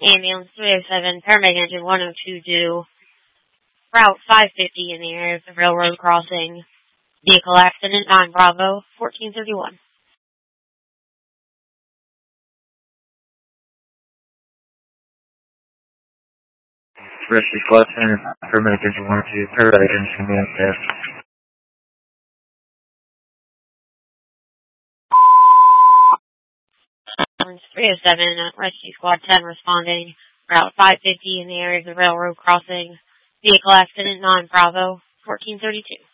Ambulance 307, paramedic engine 102 due. Route 550 in the area of the railroad crossing. Vehicle accident 9 Bravo 1431. Rescue Squad Center, paramedic engine 102, paramedic engine there. Ambulance 307, Rescue Squad 10 responding. Route 550 in the area of the railroad crossing. Vehicle accident 9 Bravo 1432.